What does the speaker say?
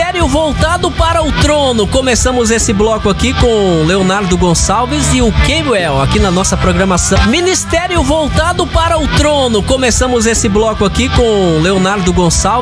Ministério Voltado para o Trono. Começamos esse bloco aqui com Leonardo Gonçalves e o Gabriel aqui na nossa programação. Ministério Voltado para o Trono. Começamos esse bloco aqui com Leonardo Gonçalves